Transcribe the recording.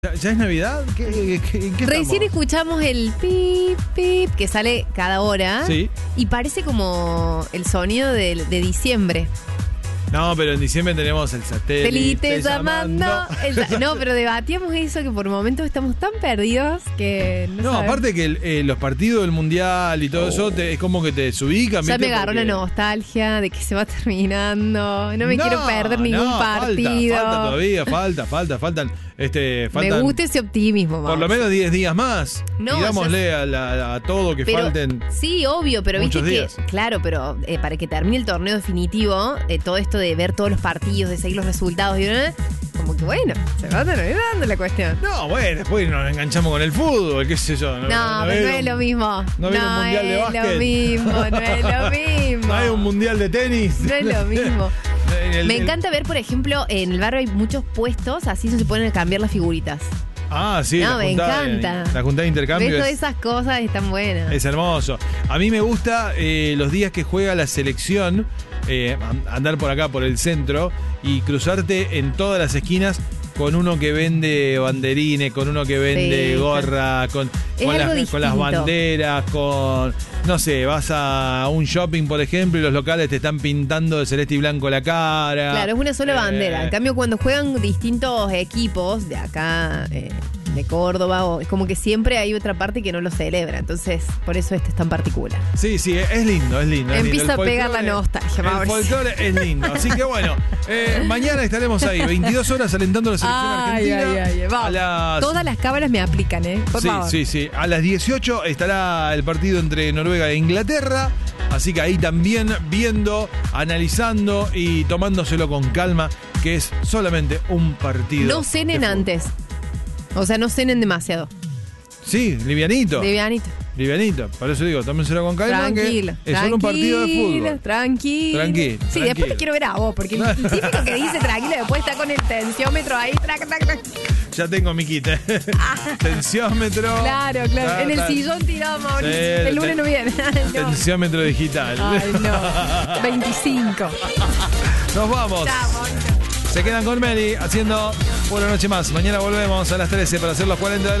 ¿Ya es Navidad? ¿En qué Recién estamos? escuchamos el pip, pip, que sale cada hora. Sí. Y parece como el sonido de diciembre. No, pero en diciembre tenemos el satélite. Feliz llamando. No, pero debatíamos eso, que por momentos estamos tan perdidos que no sabemos. Aparte que los partidos del Mundial y todo eso es como que te desubican. Ya ¿viste? me agarró Porque- la nostalgia de que se va terminando. No me quiero perder ningún partido. Falta todavía, faltan. Me gusta ese optimismo, Por vamos. lo menos 10 días más. No, Digámosle a todo que Pero, falten. sí, obvio, pero muchos viste días. que, claro, pero para que termine el torneo definitivo, todo esto de ver todos los partidos, de seguir los resultados, y como que bueno, se va terminando la cuestión. No, bueno, después nos enganchamos con el fútbol, qué sé yo. No, pero no es lo mismo. no viene un mundial de es básquet. lo mismo, no es lo mismo. No hay un mundial de tenis. No es lo mismo. El- Me el- encanta ver, por ejemplo, en el barrio hay muchos puestos, así se ponen a cambiar las figuritas. Ah, sí, No, la me juntada, encanta. La juntada de intercambio Ves, todas es, esas cosas están buenas. es hermoso. A mí me gusta los días que juega la selección, andar por acá, por el centro, y cruzarte en todas las esquinas con uno que vende banderines, con uno que vende Sí, gorra, con algo las distinto. banderas, con... No sé, vas a un shopping, por ejemplo, y los locales te están pintando de celeste y blanco la cara. Claro, es una sola bandera. En cambio, cuando juegan distintos equipos de acá, de Córdoba, es como que siempre hay otra parte que no lo celebra. Entonces, por eso este es tan particular. Sí, es lindo, es lindo. Empieza a pegar la nostalgia, El Mauricio. folclore es lindo. Así que bueno, mañana estaremos ahí, 22 horas alentando a la selección argentina. Vamos. A las... Todas las cámaras me aplican, por favor. Sí. A las 18 estará el partido entre Noruega e Inglaterra. Así que ahí también viendo, analizando y tomándoselo con calma, que es solamente un partido. No cenen de fútbol. antes. O sea, no cenen demasiado. Sí, livianito. Livianito. Por eso digo, tómenselo con calma. Tranquilo. Que es solo un partido de fútbol. Tranquilo. Sí, tranquilo. después te quiero ver a vos, porque el típico que dice tranquilo, después está con el tensiómetro ahí. Trac. Ya tengo mi kit. Tensiómetro. Claro. En el sillón tirado, Mauricio. Sí, El lunes no viene. No. Tensiómetro digital. Ay, no. 25. Nos vamos. Chao, Mauricio. Se quedan con Meli haciendo una noche más. Mañana volvemos a las 13 para hacer los 40 de